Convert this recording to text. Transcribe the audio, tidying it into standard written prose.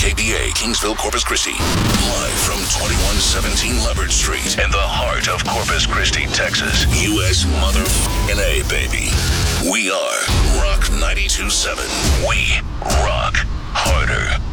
KBA, Kingsville, Corpus Christi. Live from 2117 Leopard Street in the heart of Corpus Christi, Texas. U.S. mother A, baby. We are Rock 92.7. We rock harder.